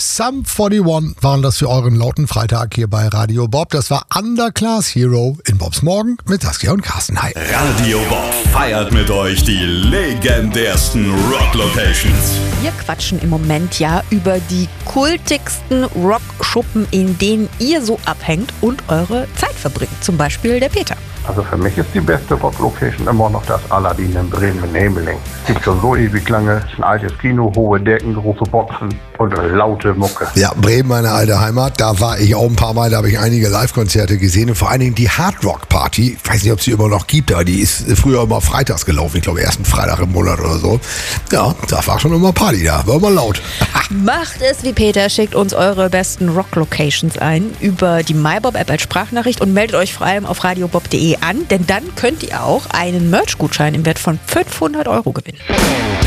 Sum 41 waren das für euren lauten Freitag hier bei Radio Bob. Das war Underclass Hero in Bobs Morgen mit Saskia und Carsten. Hi. Radio Bob feiert mit euch die legendärsten Rock-Locations. Wir quatschen im Moment ja über die kultigsten Rockschuppen, in denen ihr so abhängt und eure Zeit verbringt. Zum Beispiel der Peter. Also für mich ist die beste Rock-Location immer noch das Aladdin in Bremen-Hemeling. Gibt schon so ewig lange, ist ein altes Kino, hohe Decken, große Boxen und eine laute Mucke. Ja, Bremen, meine alte Heimat, da war ich auch ein paar Mal, da habe ich einige Live-Konzerte gesehen und vor allen Dingen die Hard Rock Party, ich weiß nicht, ob es die immer noch gibt, aber die ist früher immer freitags gelaufen, ich glaube ersten Freitag im Monat oder so. Ja, da war schon immer Party da, war immer laut. Macht es wie Peter, schickt uns eure besten Rock-Locations ein über die MyBob-App als Sprachnachricht und meldet euch vor allem auf radiobob.de an, denn dann könnt ihr auch einen Merch-Gutschein im Wert von 500 € gewinnen.